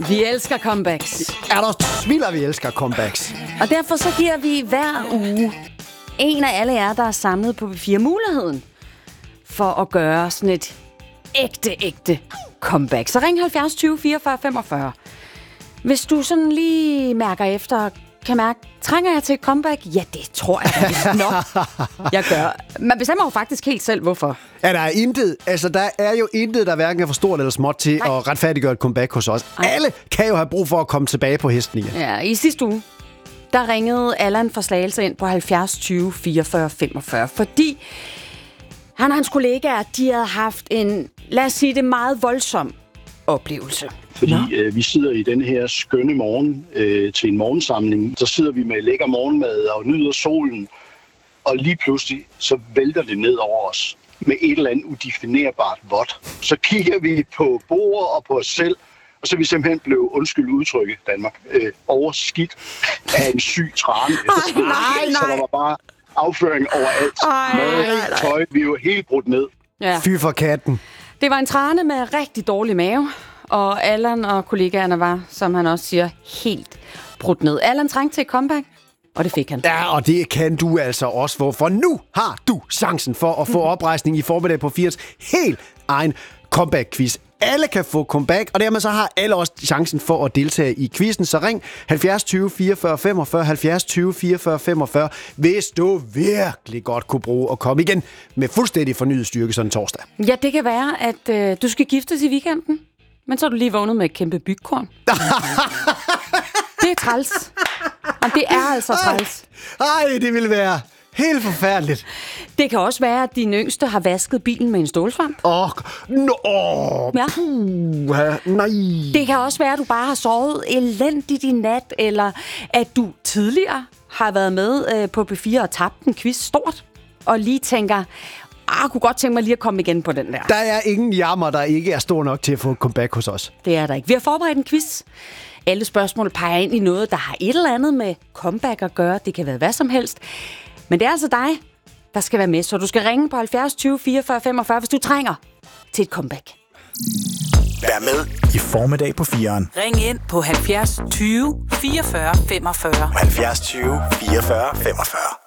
Vi elsker comebacks. Er der smiler, vi elsker comebacks. Og derfor så giver vi hver uge en af alle jer, der er samlet på B4, muligheden for at gøre sådan et ægte comeback. Så ring 70 20 44 45. Hvis du sådan lige mærker efter, kan mærke, trænger jeg til et comeback? Ja, det tror jeg da vist nok, jeg gør. Man bestemmer jo faktisk helt selv, hvorfor. Ja, der er jo intet, der hverken er for stort eller småt til at retfærdiggøre et comeback hos os. Nej. Alle kan jo have brug for at komme tilbage på hesten igen. Ja, i sidste uge, der ringede Allan fra Slagelse ind på 70 20 44 45, fordi han og hans kollegaer, de havde haft en, lad os sige det, meget voldsom oplevelse. Fordi vi sidder i den her skønne morgen til en morgensamling. Så sidder vi med lækker morgenmad og nyder solen. Og lige pludselig, så vælter det ned over os med et eller andet udefinerbart vådt. Så kigger vi på bordet og på os selv, og så er vi simpelthen blevet, undskyld udtrykket, Danmark, overskidt af en syg trane. Så der var bare afføring overalt. Mad, tøj, vi var helt brudt ned. Ja. Fy for katten. Det var en trane med rigtig dårlig mave, og Allan og kollegaerne var, som han også siger, helt brudt ned. Allan trængte til et comeback, og det fik han. Ja, og det kan du altså også få, for nu har du chancen for at få oprejsning i formiddag på 4's helt egen comeback-quiz. Alle kan få comeback, og dermed så har alle også chancen for at deltage i quizzen. Så ring 70 20 44 45, 70 20 44 45, hvis du virkelig godt kunne bruge at komme igen med fuldstændig fornyet styrke sådan torsdag. Ja, det kan være, at du skal giftes i weekenden, men så er du lige vågnet med et kæmpe bygkorn. Det er træls. Og det er altså træls. Ej, det ville være helt forfærdeligt. Det kan også være, at din yngste har vasket bilen med en stålsvamp. Ja. Nej. Det kan også være, at du bare har sovet elendigt i nat, eller at du tidligere har været med på B4 og tabt en quiz stort, og lige tænker, jeg kunne godt tænke mig lige at komme igen på den der. Der er ingen jammer, der ikke er stor nok til at få et comeback hos os. Det er der ikke. Vi har forberedt en quiz. Alle spørgsmål peger ind i noget, der har et eller andet med comeback at gøre. Det kan være hvad som helst. Men det er altså dig, der skal være med. Så du skal ringe på 70 20 44 45, hvis du trænger til et comeback. Vær med i formiddag på 4'eren. Ring ind på 70 20 44 45. 70 20 44 45.